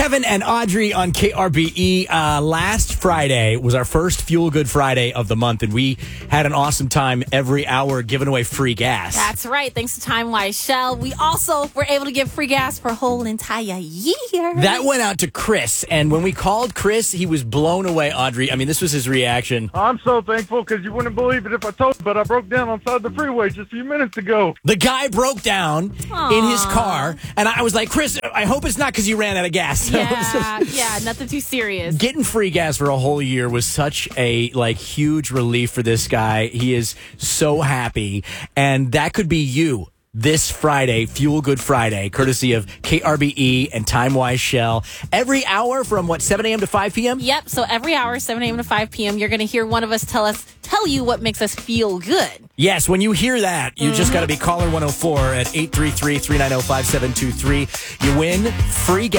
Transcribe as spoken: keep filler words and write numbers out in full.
Kevin and Audrey on K R B E. Uh, last Friday was our first Fuel Good Friday of the month, and we had an awesome time every hour giving away free gas. That's right. Thanks to TimeWise Shell. We also were able to give free gas for a whole entire year. That went out to Chris, and when we called Chris, he was blown away, Audrey. I mean, this was his reaction. I'm so thankful because you wouldn't believe it if I told you, but I broke down on the side of the freeway just a few minutes ago. The guy broke down Aww. in his car, and I was like, Chris, I hope it's not because you ran out of gas. Yeah, yeah, nothing too serious. Getting free gas for a whole year was such a like huge relief for this guy. He is so happy, and that could be you this Friday, Fuel Good Friday, courtesy of K R B E and TimeWise Shell. Every hour from, what, seven a.m. to five p.m.? Yep, so every hour, seven a.m. to five p.m., you're going to hear one of us tell us, tell you what makes us feel good. Yes, when you hear that, you mm-hmm. just got to be caller one oh four at eight three three, three nine zero, five seven two three. You win free gas.